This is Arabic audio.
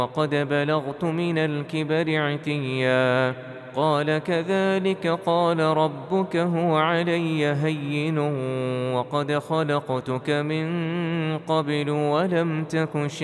وقد بلغت من الكبر عتيا. قال كذلك قال ربك هو علي هين وقد خلقتك من قبل ولم تك شيئا.